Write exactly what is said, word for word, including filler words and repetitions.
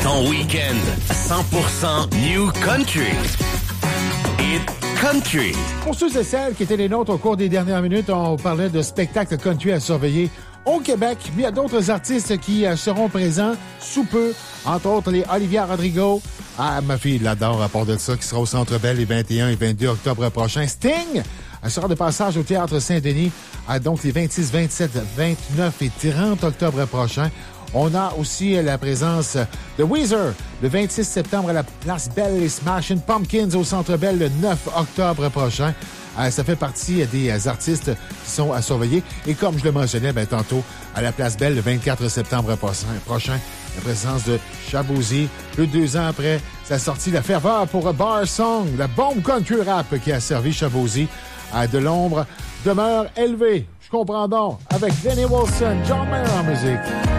Ton week-end cent pour cent New Country. Hit Country. Pour ceux et celles qui étaient les nôtres au cours des dernières minutes, on parlait de spectacles country à surveiller au Québec. Mais il y a d'autres artistes qui euh, seront présents sous peu. Entre autres, les Olivia Rodrigo. Ah, ma fille l'adore à part de ça, qui sera au Centre Bell les vingt et un et vingt-deux octobre prochains. Sting! Elle sera de passage au Théâtre Saint-Denis, à donc les vingt-six, vingt-sept, vingt-neuf et trente octobre prochains. On a aussi la présence de Weezer le vingt-six septembre à la Place Belle, les Smashing Pumpkins au Centre Bell le neuf octobre prochain. Euh, ça fait partie des artistes qui sont à surveiller. Et comme je le mentionnais ben, tantôt, à la Place Belle le vingt-quatre septembre prochain, la présence de Shabozy. Plus de deux ans après sa sortie, la ferveur pour Bar Song, la bombe country rap qui a servi Shabozy à de l'ombre demeure élevée. Je comprends donc. Avec Lenny Wilson, John Mayer en musique.